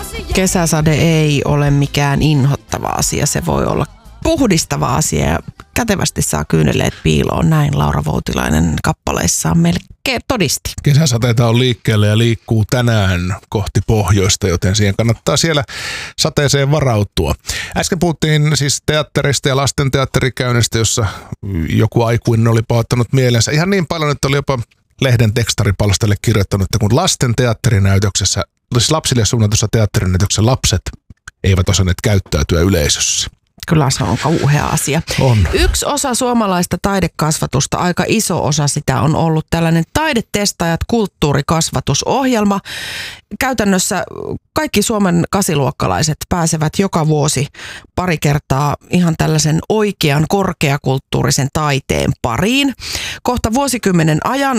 Kesäsade ei ole mikään inhottava asia, se voi olla puhdistava asia ja kätevästi saa kyyneleet piiloon. Näin Laura Voutilainen kappaleissaan meille todisti. Kesäsateita on liikkeellä ja liikkuu tänään kohti pohjoista, joten siihen kannattaa siellä sateeseen varautua. Äsken puhuttiin siis teatterista ja lasten teatterikäynnistä, jossa joku aikuinen oli pahoittanut mielensä. Ihan niin paljon, että oli jopa lehden tekstaripalstalle kirjoittanut, että kun lasten teatterinäytöksessä, siis lapsille suunnatussa teatterinäytöksessä lapset eivät osanneet käyttäytyä yleisössä. Kyllä se on kauhea asia. On. Yksi osa suomalaista taidekasvatusta, aika iso osa sitä on ollut tällainen Taidetestaajat kulttuurikasvatusohjelma. Käytännössä kaikki Suomen kasiluokkalaiset pääsevät joka vuosi pari kertaa ihan tällaisen oikean korkeakulttuurisen taiteen pariin. Kohta vuosikymmenen ajan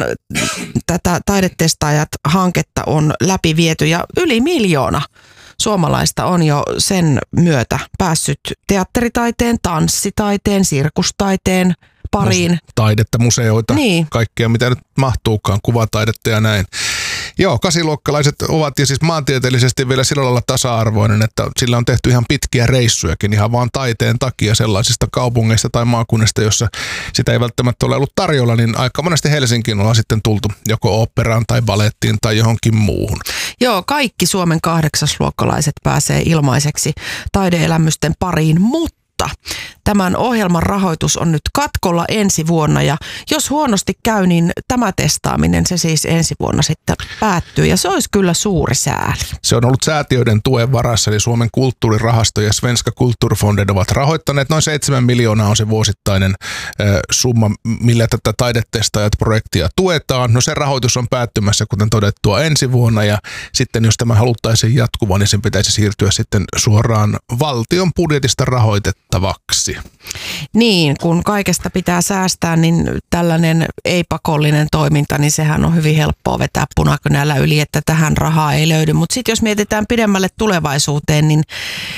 tätä Taidetestaajat-hanketta on läpiviety ja yli 1 miljoona suomalaista on jo sen myötä päässyt teatteritaiteen, tanssitaiteen, sirkustaiteen pariin. Taidetta, museoita, niin. Kaikkea mitä nyt mahtuukaan, kuvataidetta ja näin. Joo, kasiluokkalaiset ovat ja siis maantieteellisesti vielä sillä lailla tasa-arvoinen, että sillä on tehty ihan pitkiä reissujakin ihan vaan taiteen takia sellaisista kaupungeista tai maakunnista, jossa sitä ei välttämättä ole ollut tarjolla, niin aika monesti Helsinkiin ollaan sitten tultu joko oopperaan tai balettiin tai johonkin muuhun. Joo, kaikki Suomen 8-luokkalaiset pääsee ilmaiseksi taideelämysten pariin, mutta tämän ohjelman rahoitus on nyt katkolla ensi vuonna ja jos huonosti käy, niin tämä testaaminen se siis ensi vuonna sitten päättyy ja se olisi kyllä suuri sääli. Se on ollut säätiöiden tuen varassa, eli Suomen kulttuurirahasto ja Svenska Kulturfonden ovat rahoittaneet. Noin 7 miljoonaa on se vuosittainen summa, millä tätä Taidetestaajat-projektia tuetaan. No se rahoitus on päättymässä, kuten todettua, ensi vuonna ja sitten jos tämä haluttaisiin jatkuva, niin sen pitäisi siirtyä sitten suoraan valtion budjetista rahoitettavaksi. Niin, kun kaikesta pitää säästää, niin tällainen ei-pakollinen toiminta, niin sehän on hyvin helppoa vetää punakynällä yli, että tähän rahaa ei löydy. Mutta sitten jos mietitään pidemmälle tulevaisuuteen, niin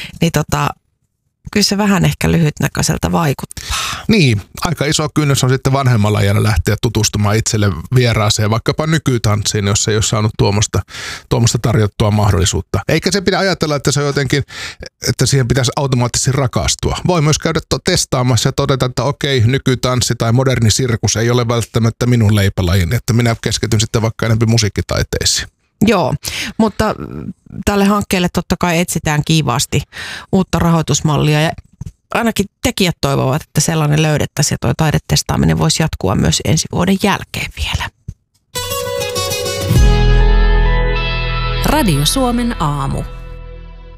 kyllä se vähän ehkä lyhytnäköiseltä vaikuttaa. Niin, aika iso kynnys on sitten vanhemmalla iällä lähteä tutustumaan itselle vieraaseen, vaikkapa nykytanssiin, jos ei ole saanut tuommoista tarjottua mahdollisuutta. Eikä se pidä ajatella, että se on jotenkin, että siihen pitäisi automaattisesti rakastua. Voi myös käydä testaamassa ja todeta, että okei, nykytanssi tai moderni sirkus ei ole välttämättä minun leipälajini, että minä keskityn sitten vaikka enemmän musiikkitaiteisiin. Joo, mutta tälle hankkeelle totta kai etsitään kiivaasti uutta rahoitusmallia ja ainakin tekijät toivovat, että sellainen löydettäisiin ja tuo taidetestaaminen voisi jatkua myös ensi vuoden jälkeen vielä. Radio Suomen aamu.